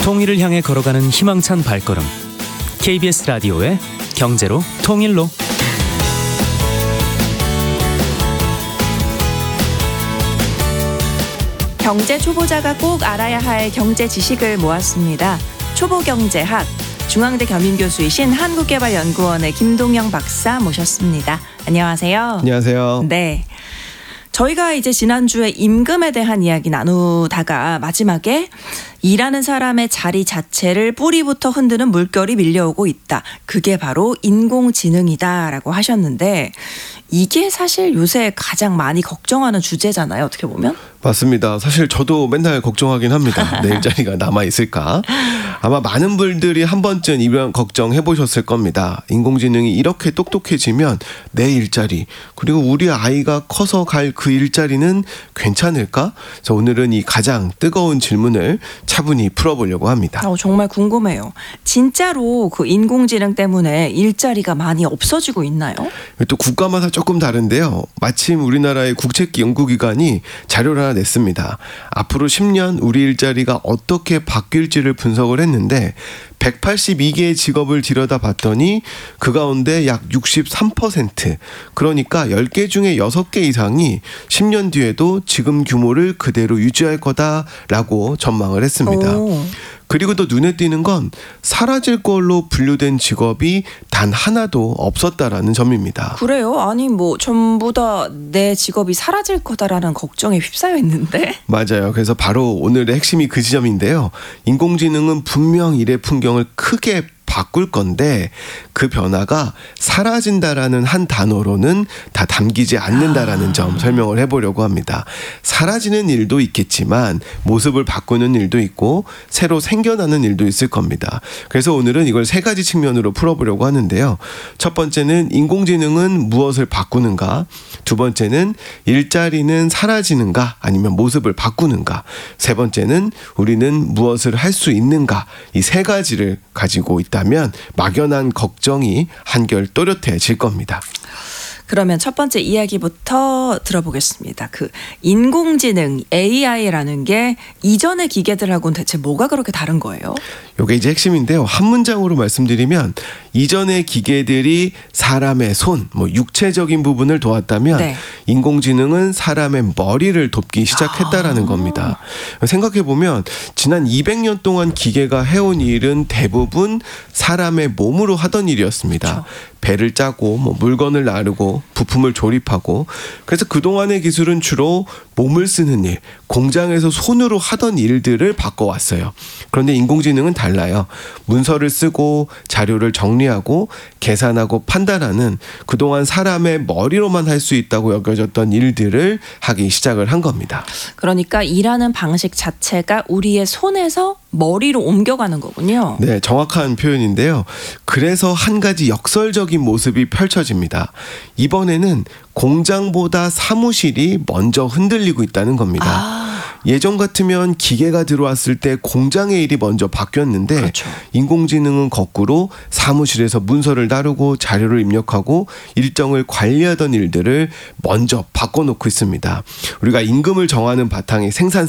통일을 향해 걸어가는 희망찬 발걸음. KBS 라디오의 경제로 통일로. 경제 초보자가 꼭 알아야 할 경제 지식을 모았습니다. 초보경제학, 중앙대 겸임교수이신 한국개발연구원의 김동영 박사 모셨습니다. 안녕하세요. 안녕하세요. 네. 저희가 이제 지난주에 임금에 대한 이야기 나누다가 마지막에 일하는 사람의 자리 자체를 뿌리부터 흔드는 물결이 밀려오고 있다. 그게 바로 인공지능이다라고 하셨는데 이게 사실 요새 가장 많이 걱정하는 주제잖아요. 어떻게 보면. 맞습니다. 사실 저도 맨날 걱정하긴 합니다. 내 일자리가 남아있을까? 아마 많은 분들이 한 번쯤 이런 걱정해 보셨을 겁니다. 인공지능이 이렇게 똑똑해지면 내 일자리, 그리고 우리 아이가 커서 갈 그 일자리는 괜찮을까? 그래서 오늘은 이 가장 뜨거운 질문을 차분히 풀어보려고 합니다. 정말 궁금해요. 진짜로 그 인공지능 때문에 일자리가 많이 없어지고 있나요? 또 국가마다 조금 다른데요. 마침 우리나라의 국책연구기관이 자료를 하나 냈습니다. 앞으로 10년 우리 일자리가 어떻게 바뀔지를 분석을 했는데 182개의 직업을 들여다봤더니 그 가운데 약 63%, 그러니까 10개 중에 6개 이상이 10년 뒤에도 지금 규모를 그대로 유지할 거다라고 전망을 했습니다. 그리고 또 눈에 띄는 건 사라질 걸로 분류된 직업이 단 하나도 없었다라는 점입니다. 그래요? 아니 뭐 전부 다 내 직업이 사라질 거다라는 걱정에 휩싸여 있는데. 맞아요. 그래서 바로 오늘의 핵심이 그 지점인데요. 인공지능은 분명 일의 풍경을 크게 바꿀 건데 그 변화가 사라진다라는 한 단어로는 다 담기지 않는다라는 점 설명을 해보려고 합니다. 사라지는 일도 있겠지만 모습을 바꾸는 일도 있고 새로 생겨나는 일도 있을 겁니다. 그래서 오늘은 이걸 세 가지 측면으로 풀어보려고 하는데요. 첫 번째는 인공지능은 무엇을 바꾸는가? 두 번째는 일자리는 사라지는가? 아니면 모습을 바꾸는가? 세 번째는 우리는 무엇을 할 수 있는가? 이 세 가지를 가지고 있다면 막연한 걱정이 한결 또렷해질 겁니다. 그러면 첫 번째 이야기부터 들어보겠습니다. 그 인공지능 AI라는 게 이전의 기계들하고는 대체 뭐가 그렇게 다른 거예요? 이게 이제 핵심인데요. 한 문장으로 말씀드리면 이전의 기계들이 사람의 손, 육체적인 부분을 도왔다면 네. 인공지능은 사람의 머리를 돕기 시작했다라는 겁니다. 생각해보면 지난 200년 동안 기계가 해온 일은 대부분 사람의 몸으로 하던 일이었습니다. 그렇죠. 배를 짜고 물건을 나르고 부품을 조립하고, 그래서 그동안의 기술은 주로 몸을 쓰는 일, 공장에서 손으로 하던 일들을 바꿔왔어요. 그런데 인공지능은 달라요. 문서를 쓰고 자료를 정리하고 계산하고 판단하는 그동안 사람의 머리로만 할 수 있다고 여겨졌던 일들을 하기 시작을 한 겁니다. 그러니까 일하는 방식 자체가 우리의 손에서 머리로 옮겨가는 거군요. 네, 정확한 표현인데요. 그래서 한 가지 역설적인 모습이 펼쳐집니다. 이번에는 공장보다 사무실이 먼저 흔들리고 있다는 겁니다. 예전 같으면 기계가 들어왔을 때 공장의 일이 먼저 바뀌었는데 그렇죠. 인공지능은 거꾸로 사무실에서 문서를 나르고 자료를 입력하고 일정을 관리하던 일들을 먼저 바꿔놓고 있습니다. 우리가 임금을 정하는 바탕이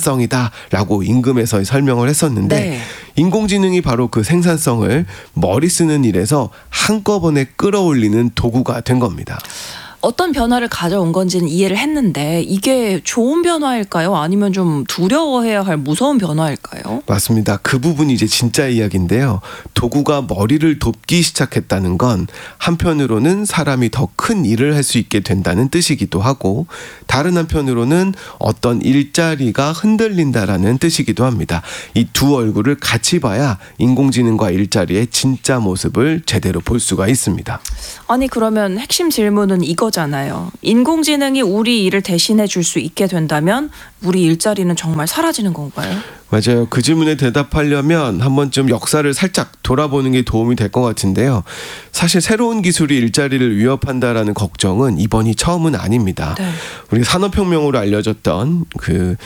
생산성이다라고 임금에서 설명을 했었는데 네. 인공지능이 바로 그 생산성을 머리 쓰는 일에서 한꺼번에 끌어올리는 도구가 된 겁니다. 어떤 변화를 가져온 건지는 이해를 했는데 이게 좋은 변화일까요? 아니면 좀 두려워해야 할 무서운 변화일까요? 맞습니다. 그 부분이 이제 진짜 이야기인데요. 도구가 머리를 돕기 시작했다는 건 한편으로는 사람이 더 큰 일을 할 수 있게 된다는 뜻이기도 하고 다른 한편으로는 어떤 일자리가 흔들린다라는 뜻이기도 합니다. 이 두 얼굴을 같이 봐야 인공지능과 일자리의 진짜 모습을 제대로 볼 수가 있습니다. 아니 그러면 핵심 질문은 이거잖아요. 인공지능이 우리 일을 대신해 줄 수 있게 된다면 우리 일자리는 정말 사라지는 건가요? 맞아요. 그 질문에 대답하려면 한 번쯤 역사를 살짝 돌아보는 게 도움이 될 것 같은데요. 사실 새로운 기술이 일자리를 위협한다라는 걱정은 이번이 처음은 아닙니다. 네. 우리 산업혁명으로 알려졌던 그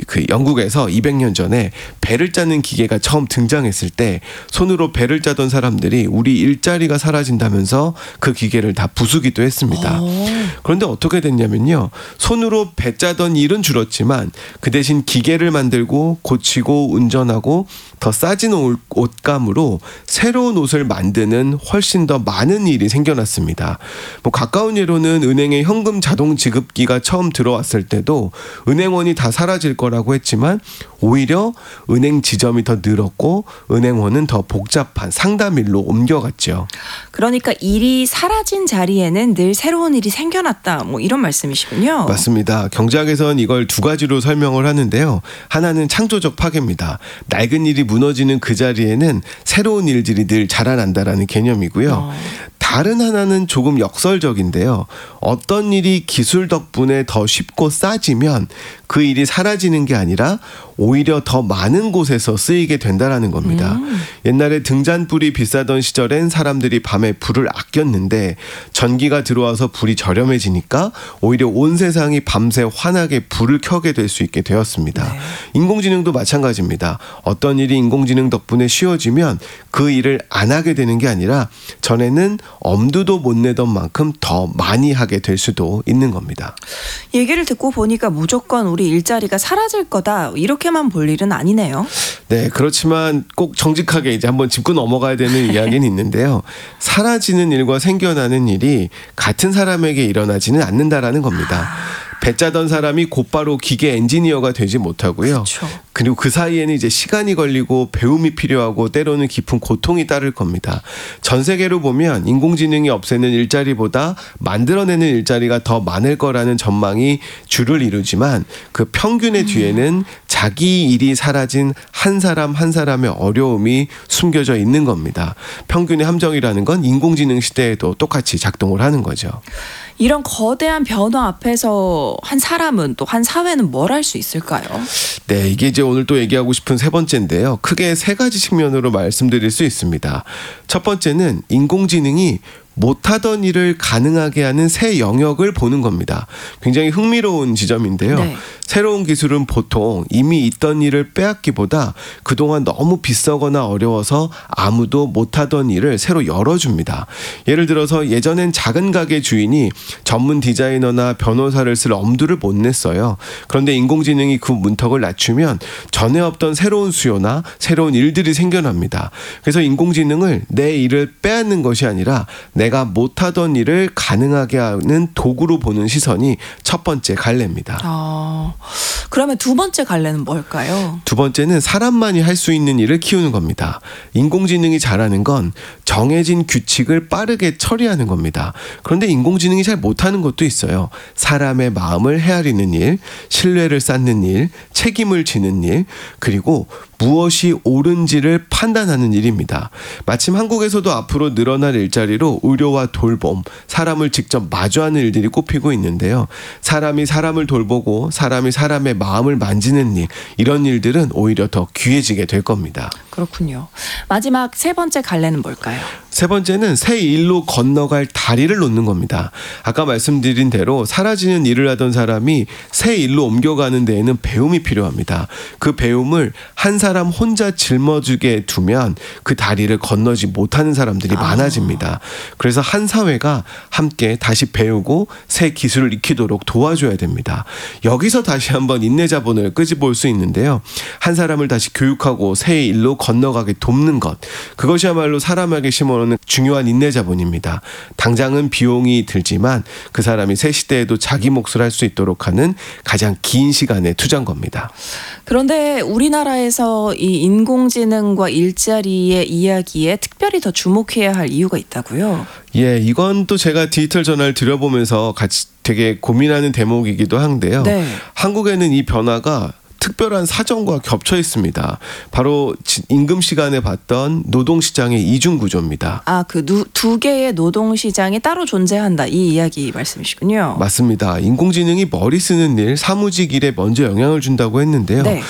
영국에서 200년 전에 배를 짜는 기계가 처음 등장했을 때 손으로 배를 짜던 사람들이 우리 일자리가 사라진다면서 그 기계를 다 부수기도 했습니다. 그런데 어떻게 됐냐면요. 손으로 배 짜던 일은 줄었지만 그 대신 기계를 만들고 고치 고치고 운전하고 더 싸진 옷감으로 새로운 옷을 만드는 훨씬 더 많은 일이 생겨났습니다. 가까운 예로는 은행의 현금 자동 지급기가 처음 들어왔을 때도 은행원이 다 사라질 거라고 했지만 오히려 은행 지점이 더 늘었고 은행원은 더 복잡한 상담일로 옮겨갔죠. 그러니까 일이 사라진 자리에는 늘 새로운 일이 생겨났다. 이런 말씀이시군요. 맞습니다. 경제학에서는 이걸 두 가지로 설명을 하는데요. 하나는 창조적 파괴입니다. 낡은 일이 무너지는 그 자리에는 새로운 일들이 늘 자라난다라는 개념이고요. 다른 하나는 조금 역설적인데요. 어떤 일이 기술 덕분에 더 쉽고 싸지면 그 일이 사라지는 게 아니라 오히려 더 많은 곳에서 쓰이게 된다라는 겁니다. 옛날에 등잔불이 비싸던 시절엔 사람들이 밤에 불을 아꼈는데 전기가 들어와서 불이 저렴해지니까 오히려 온 세상이 밤새 환하게 불을 켜게 될 수 있게 되었습니다. 네. 인공지능도 마찬가지입니다. 어떤 일이 인공지능 덕분에 쉬워지면 그 일을 안 하게 되는 게 아니라 전에는 엄두도 못 내던 만큼 더 많이 하게 될 수도 있는 겁니다. 얘기를 듣고 보니까 무조건 우리 일자리가 사라질 거다 이렇게만 볼 일은 아니네요. 네, 그렇지만 꼭 정직하게 이제 한번 짚고 넘어가야 되는 이야기는 있는데요. 사라지는 일과 생겨나는 일이 같은 사람에게 일어나지는 않는다라는 겁니다. 배 짜던 사람이 곧바로 기계 엔지니어가 되지 못하고요. 그렇죠. 그리고 그 사이에는 이제 시간이 걸리고 배움이 필요하고 때로는 깊은 고통이 따를 겁니다. 전 세계로 보면 인공지능이 없애는 일자리보다 만들어내는 일자리가 더 많을 거라는 전망이 주를 이루지만 그 평균의 뒤에는 자기 일이 사라진 한 사람 한 사람의 어려움이 숨겨져 있는 겁니다. 평균의 함정이라는 건 인공지능 시대에도 똑같이 작동을 하는 거죠. 이런 거대한 변화 앞에서 한 사람은 또 한 사회는 뭘 할 수 있을까요? 네, 이게 이제 오늘 또 얘기하고 싶은 세 번째인데요. 크게 세 가지 측면으로 말씀드릴 수 있습니다. 첫 번째는 인공지능이 못하던 일을 가능하게 하는 새 영역을 보는 겁니다. 굉장히 흥미로운 지점인데요. 네. 새로운 기술은 보통 이미 있던 일을 빼앗기보다 그동안 너무 비싸거나 어려워서 아무도 못하던 일을 새로 열어줍니다. 예를 들어서 예전엔 작은 가게 주인이 전문 디자이너나 변호사를 쓸 엄두를 못 냈어요. 그런데 인공지능이 그 문턱을 낮추면 전에 없던 새로운 수요나 새로운 일들이 생겨납니다. 그래서 인공지능을 내 일을 빼앗는 것이 아니라 내가 못하던 일을 가능하게 하는 도구로 보는 시선이 첫 번째 갈래입니다. 그러면 두 번째 갈래는 뭘까요? 두 번째는 사람만이 할 수 있는 일을 키우는 겁니다. 인공지능이 잘하는 건 정해진 규칙을 빠르게 처리하는 겁니다. 그런데 인공지능이 잘 못하는 것도 있어요. 사람의 마음을 헤아리는 일, 신뢰를 쌓는 일, 책임을 지는 일, 그리고 무엇이 옳은지를 판단하는 일입니다. 마침 한국에서도 앞으로 늘어날 일자리로 의료와 돌봄, 사람을 직접 마주하는 일들이 꼽히고 있는데요. 사람이 사람을 돌보고 사람이 사람의 마음을 만지는 일, 이런 일들은 오히려 더 귀해지게 될 겁니다. 그렇군요. 마지막 세 번째 갈래는 뭘까요? 세 번째는 새 일로 건너갈 다리를 놓는 겁니다. 아까 말씀드린 대로 사라지는 일을 하던 사람이 새 일로 옮겨가는 데에는 배움이 필요합니다. 그 배움을 한 사람 혼자 짊어지게 두면 그 다리를 건너지 못하는 사람들이 많아집니다. 그래서 한 사회가 함께 다시 배우고 새 기술을 익히도록 도와줘야 됩니다. 여기서 다시 한번 인내 자본을 끄집어올 수 있는데요. 한 사람을 다시 교육하고 새 일로 건너가게 돕는 것, 그것이야말로 사람에게 심어놓는 중요한 인내 자본입니다. 당장은 비용이 들지만 그 사람이 새 시대에도 자기 몫을 할 수 있도록 하는 가장 긴 시간에 투자한 겁니다. 그런데 우리나라에서 이 인공지능과 일자리의 이야기에 특별히 더 주목해야 할 이유가 있다고요? 예, 이건 또 제가 디지털 저널 들여보면서 같이 되게 고민하는 대목이기도 한데요. 네. 한국에는 이 변화가 특별한 사정과 겹쳐 있습니다. 바로 임금 시간에 봤던 노동시장의 이중 구조입니다. 그 두 개의 노동시장이 따로 존재한다, 이 이야기 말씀이시군요. 맞습니다. 인공지능이 머리 쓰는 일, 사무직 일에 먼저 영향을 준다고 했는데요. 네.